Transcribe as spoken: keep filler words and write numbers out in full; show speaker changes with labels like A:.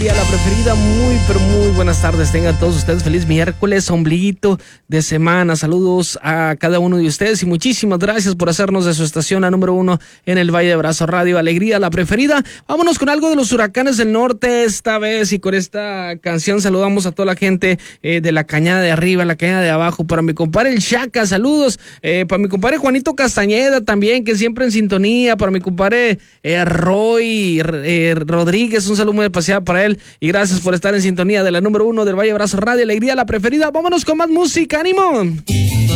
A: La preferida, muy pero muy buenas tardes, tengan todos ustedes feliz miércoles, ombliguito de semana. Saludos a cada uno de ustedes y muchísimas gracias por hacernos de su estación la número uno en el Valle de Bravo Radio Alegría, la preferida. Vámonos con algo de los Huracanes del Norte esta vez, y con esta canción saludamos a toda la gente eh, de la Cañada de Arriba, la Cañada de Abajo. Para mi compadre el Chaca, saludos. Eh, para mi compadre Juanito Castañeda también, que siempre en sintonía. Para mi compadre eh, Roy eh, Rodríguez, un saludo muy especial para él. Y gracias por estar en sintonía de la número uno del Valle Bravo Radio Alegría, la preferida. Vámonos con más música, ánimo.